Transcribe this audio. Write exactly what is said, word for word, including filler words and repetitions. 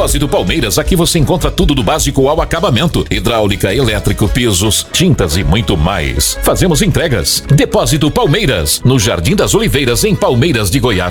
Depósito Palmeiras, aqui você encontra tudo do básico ao acabamento: hidráulica, elétrico, pisos, tintas e muito mais. Fazemos entregas. Depósito Palmeiras, no Jardim das Oliveiras, em Palmeiras de Goiás.